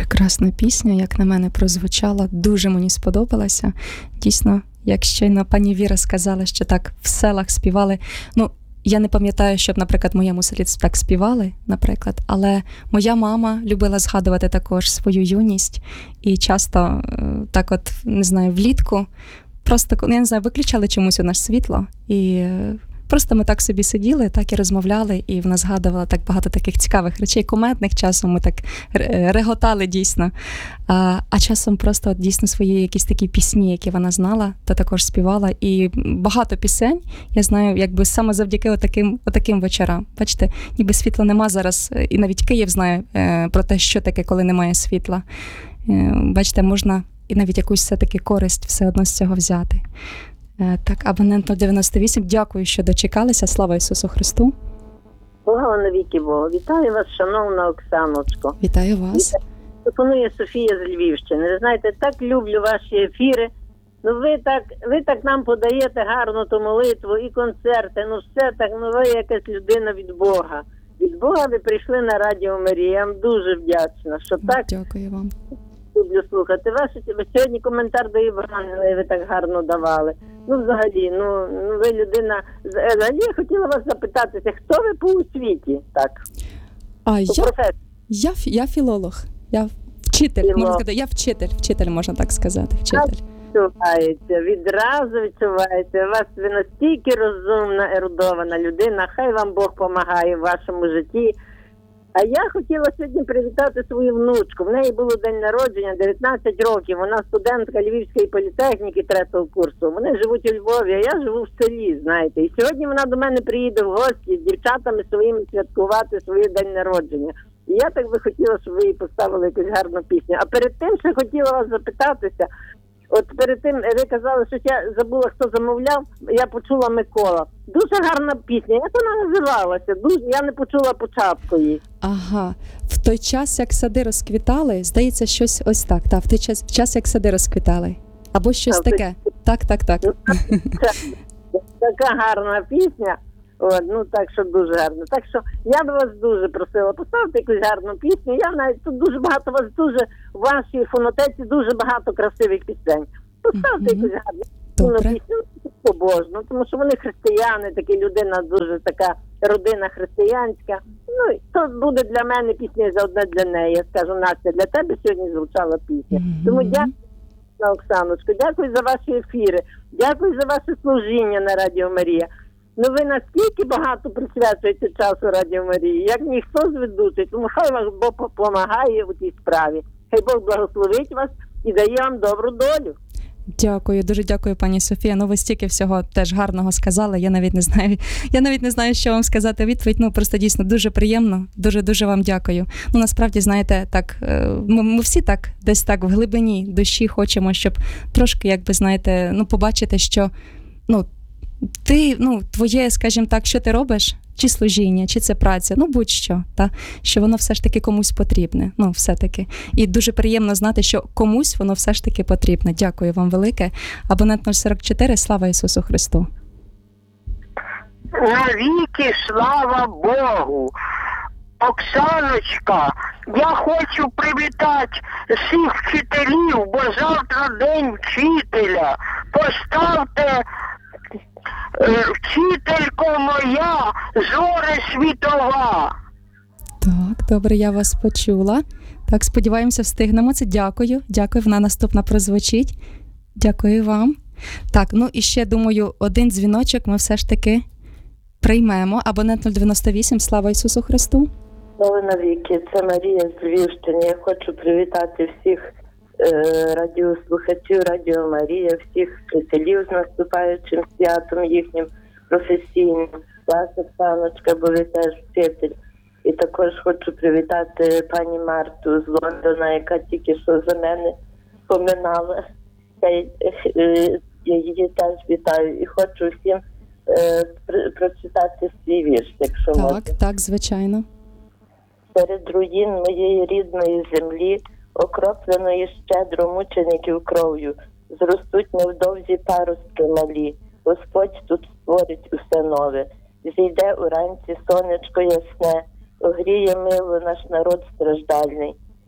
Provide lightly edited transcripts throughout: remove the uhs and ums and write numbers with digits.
Прекрасна пісня, як на мене, прозвучала, дуже мені сподобалася. Дійсно, як щойно пані Віра сказала, що так в селах співали. Ну, я не пам'ятаю, щоб, наприклад, в моєму селі так співали, наприклад, але моя мама любила згадувати також свою юність і часто так от, не знаю, влітку просто, я не знаю, виключали чомусь у нас світло і просто ми так собі сиділи, так і розмовляли, і вона згадувала так багато таких цікавих речей, кумедних, часом ми так реготали дійсно, а часом просто дійсно свої якісь такі пісні, які вона знала, та також співала, і багато пісень, я знаю, якби саме завдяки отаким вечорам. Бачите, ніби світла нема зараз, і навіть Київ знає про те, що таке, коли немає світла. Бачите, можна і навіть якусь все-таки користь все одно з цього взяти. Так, абонент 098, дякую, що дочекалися. Слава Ісусу Христу. Слава навіки Богу. Вітаю вас, шановна Оксаночко. Вітаю вас. Телефонує Софія з Львівщини. Ви знаєте, так люблю ваші ефіри. Ну ви так нам подаєте гарну ту молитву і концерти. Ну все так, ну ви якась людина від Бога. Від Бога ви прийшли на Радіо Марія. Я вам дуже вдячна, що так. Дякую вам. Люблю слухати. Ви сьогодні коментар до Євангелія ви так гарно давали. Ну, взагалі, ви людина... Взагалі, я хотіла вас запитатися, хто ви по освіті? Так. Я філолог. Я вчитель, можна сказати. Я вчитель, можна так сказати. Вчитель. Відразу відчувається. Ви настільки розумна, ерудована людина. Хай вам Бог помагає в вашому житті. А я хотіла сьогодні привітати свою внучку. В неї було день народження, 19 років. Вона студентка Львівської політехніки 3-го курсу. Вони живуть у Львові, а я живу в селі, знаєте. І сьогодні вона до мене приїде в гості з дівчатами своїми святкувати своє день народження. І я так би хотіла, щоб ви їй поставили якусь гарну пісню. А перед тим, ще хотіла вас запитатися, от перед тим ви казали, що я забула, хто замовляв, я почула Микола. Дуже гарна пісня. Як вона називалася? Я не почула початку її. Ага. В той час, як сади розквітали, здається, щось ось так. Так, в той час, як сади розквітали. Або щось таке. Так. Така гарна пісня. Так що дуже гарно. Так що я б вас дуже просила поставити якусь гарну пісню. Я навіть тут дуже багато вас в вашій фонотеці дуже багато красивих пісень. Поставте якусь гарну пісню, побожну, тому що вони християни, такі людина дуже така родина християнська. Ну, і то буде для мене пісня одна для неї. Я скажу, Настя, для тебе сьогодні звучала пісня. Тому дякую, Оксаночко, дякую за ваші ефіри, дякую за ваше служіння на Радіо Марія. Ну ви наскільки багато присвячуєте часу Радіо Марії, як ніхто з ведучих, тому хай вам Бог допомагає у цій справі. Хай Бог благословить вас і дає вам добру долю. Дякую, дуже дякую, пані Софія. Ну, ви стільки всього теж гарного сказали. Я навіть не знаю, що вам сказати відповідь. Ну, просто дійсно дуже приємно. Дуже вам дякую. Ну, насправді, знаєте, так, ми всі так, десь так в глибині душі хочемо, щоб трошки, якби, знаєте, побачити, що, твоє, скажімо так, що ти робиш, чи служіння, чи це праця, будь-що, що воно все ж таки комусь потрібне, все-таки. І дуже приємно знати, що комусь воно все ж таки потрібне. Дякую вам велике. Абонент 044, слава Ісусу Христу. Навіки слава Богу. Оксаночка, я хочу привітати всіх вчителів, бо завтра день вчителя. Поставте вчителько моя, зоре світова. Так, добре, я вас почула. Так, сподіваємося, встигнемо це. Дякую, вона наступна прозвучить. Дякую вам. Так, і ще, думаю, один дзвіночок ми все ж таки приймемо. Абонент 098, слава Ісусу Христу. Слава навіки, це Марія з Львівщини. Я хочу привітати всіх радіослухачів Радіо Марія, всіх вчителів з наступаючим святом їхнім професійним. Вас, Оксаночка, бо ви теж вчитель. І також хочу привітати пані Марту з Лондона, яка тільки що за мене поминала. Я її теж вітаю і хочу всім прочитати свій вірш, якщо можна. Так, звичайно. Серед руїн моєї рідної землі, окропленої щедро мучеників кров'ю, зростуть невдовзі паростки малі. Господь тут створить усе нове. Зійде уранці сонечко ясне, огріє мило наш народ страждальний.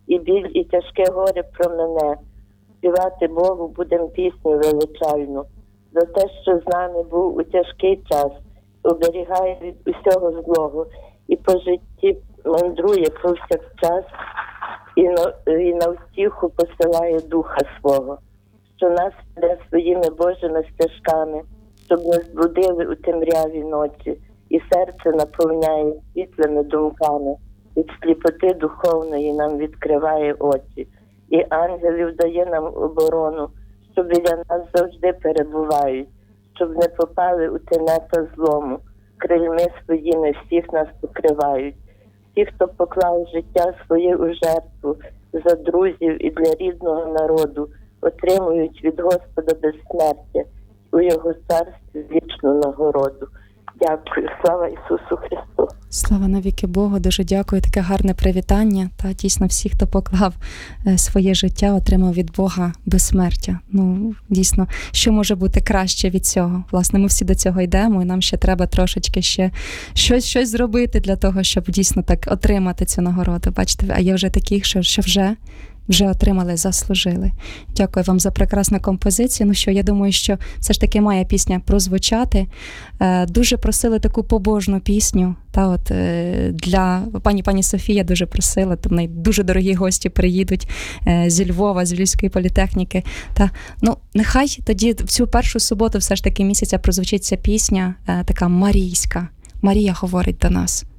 і біль, і тяжке горе про мене. Співати Богу будем пісню величальну. За те, що з нами був у тяжкий час, оберігає від усього злого, і по житті мандрує повсякчас, і на втіху посилає духа свого, що нас веде своїми Божими стежками, щоб не збудили у темряві ночі, і серце наповняє світлими думками, від сліпоти духовної нам відкриває очі, і ангелів дає нам оборону, що біля нас завжди перебувають, щоб не попали у тенета злому, крильми своїми всіх нас покривають. Ті, хто поклав життя своє у жертву за друзів і для рідного народу, отримують від Господа безсмертя, у Його царстві вічну нагороду. Дякую. Слава Ісусу Христу. Слава навіки Богу, дуже дякую. Таке гарне привітання. Та дійсно всі, хто поклав своє життя, отримав від Бога безсмертя. Ну, дійсно, що може бути краще від цього? Власне, ми всі до цього йдемо, і нам ще треба трошечки ще щось зробити для того, щоб дійсно так отримати цю нагороду. Бачите, а є вже таких, що вже отримали, заслужили. Дякую вам за прекрасну композицію. Ну що, я думаю, що все ж таки має пісня прозвучати. Дуже просили таку побожну пісню. Та от для пані Софія дуже просила, там в неї дуже дорогі гості приїдуть зі Львова, з Львівської політехніки. Та ну нехай тоді в цю першу суботу все ж таки місяця прозвучить ця пісня така марійська. Марія говорить до нас.